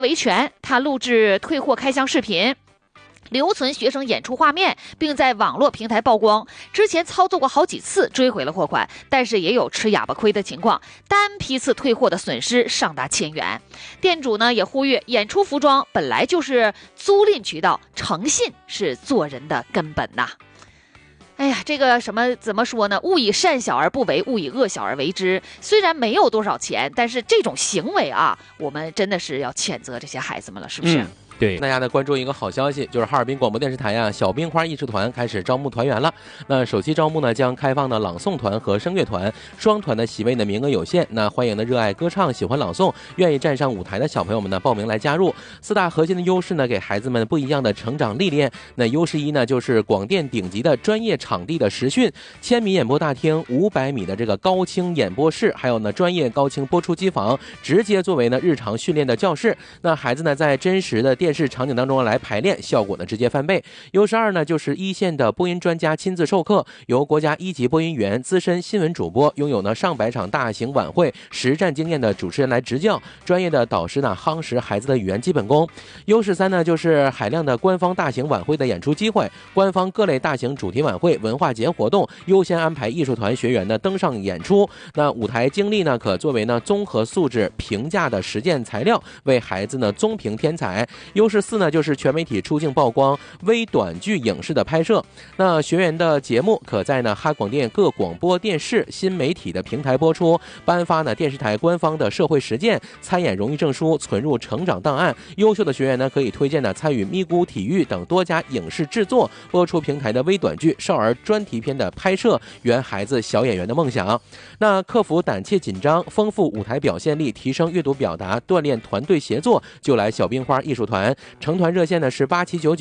维权，他录制退货开箱视频，留存学生演出画面，并在网络平台曝光。之前操作过好几次追回了货款，但是也有吃哑巴亏的情况，单批次退货的损失上达1000元。店主呢也呼吁，演出服装本来就是租赁渠道，诚信是做人的根本呐。哎呀，这个怎么说呢？勿以善小而不为，勿以恶小而为之。虽然没有多少钱，但是这种行为啊，我们真的是要谴责这些孩子们了，是不是？ 对，大家呢关注一个好消息，就是哈尔滨广播电视台呀，小冰花艺术团开始招募团员了。那首期招募呢将开放的朗诵团和声乐团，双团的席位的名额有限。那欢迎呢热爱歌唱、喜欢朗诵、愿意站上舞台的小朋友们呢报名来加入。4大核心的优势呢，给孩子们不一样的成长历练。那优势1呢，就是广电顶级的专业场地的实训，1000米演播大厅、500米的这个高清演播室，还有呢专业高清播出机房，直接作为呢日常训练的教室。那孩子呢在真实的电视场景当中来排练，效果呢直接翻倍。优势2呢，就是一线的播音专家亲自授课，由国家1级播音员、资深新闻主播，拥有呢上百场大型晚会实战经验的主持人来执教，专业的导师呢夯实孩子的语言基本功。优势3呢，就是海量的官方大型晚会的演出机会，官方各类大型主题晚会、文化节活动优先安排艺术团学员呢登上演出。那舞台经历呢，可作为呢综合素质评价的实践材料，为孩子呢综评添彩。优势4呢，就是全媒体出镜曝光、微短剧影视的拍摄。那学员的节目可在呢哈广电各广播电视新媒体的平台播出，颁发呢电视台官方的社会实践参演荣誉证书，存入成长档案。优秀的学员呢，可以推荐呢参与咪咕体育等多家影视制作、播出平台的微短剧、少儿专题片的拍摄，圆孩子小演员的梦想。那克服胆怯紧张，丰富舞台表现力，提升阅读表达，锻炼团队协作，就来小冰花艺术团。成团热线呢是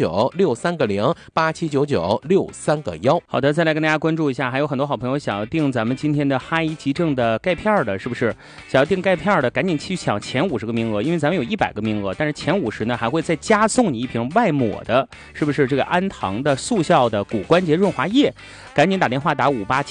879963个0，879963个1。 好的，再来跟大家关注一下，还有很多好朋友想要订咱们今天的哈一急症的钙片的，是不是？想要订钙片的，赶紧去抢前50个名额，因为咱们有100个名额，但是前50呢还会再加送你一瓶外抹的，是不是？这个安堂的速效的骨关节润滑液，赶紧打电话打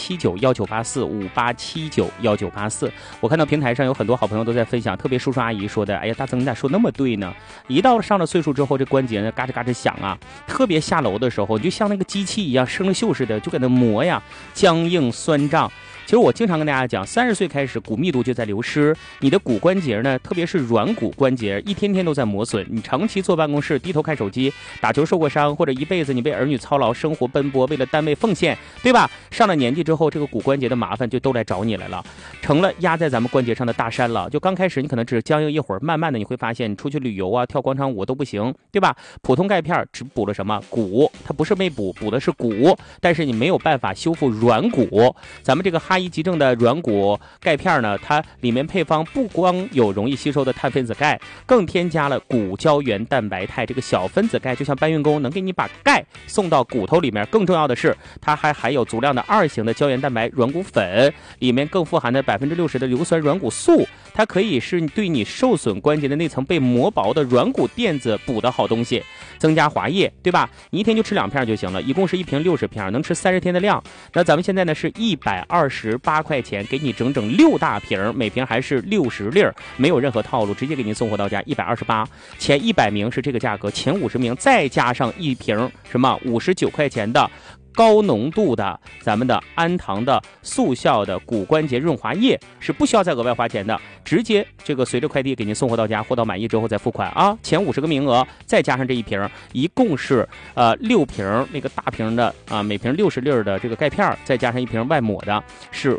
5879198458791984。我看到平台上有很多好朋友都在分享，特别叔叔阿姨说的，哎呀，大曾你咋说那么对呢？一到上了岁数之后，这关节呢嘎吱嘎吱响啊，特别下楼的时候，就像那个机器一样，生了锈似的，就给它磨呀，僵硬酸胀。其实我经常跟大家讲，30岁开始骨密度就在流失，你的骨关节呢，特别是软骨关节，一天天都在磨损。你长期坐办公室低头看手机，打球受过伤，或者一辈子你被儿女操劳，生活奔波，为了单位奉献，对吧？上了年纪之后，这个骨关节的麻烦就都来找你来了，成了压在咱们关节上的大山了。就刚开始你可能只是僵硬一会儿，慢慢的你会发现，你出去旅游啊，跳广场舞都不行，对吧？普通钙片只补了什么骨，它不是没补，补的是骨，但是你没有办法修复软骨。咱们这个哈一急症的软骨钙片呢，它里面配方不光有容易吸收的碳分子钙，更添加了骨胶原蛋白肽，这个小分子钙就像搬运工，能给你把钙送到骨头里面。更重要的是，它还含有足量的2型的胶原蛋白软骨粉，里面更富含的60%的硫酸软骨素，它可以是对你受损关节的那层被磨薄的软骨垫子补的好东西，增加滑液，对吧？你一天就吃2片就行了，一共是1瓶60片，能吃30天的量。那咱们现在呢是128块钱，给你整整6大瓶，每瓶还是60粒，没有任何套路，直接给您送货到家，128。前100名是这个价格，前50名再加上一瓶什么59块钱的高浓度的咱们的安堂的速效的骨关节润滑液，是不需要再额外花钱的，直接这个随着快递给您送货到家，货到满意之后再付款啊。前50个名额再加上这一瓶，一共是6瓶那个大瓶的啊，每瓶60粒的这个钙片，再加上一瓶外抹的，是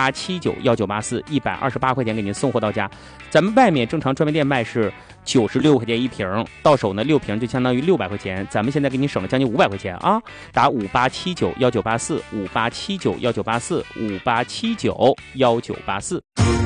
58791984，128块钱给您送货到家。咱们外面正常专卖店卖是96块钱一瓶，到手呢6瓶就相当于600块钱，咱们现在给你省了将近500块钱啊！打58791984，58791984，58791984。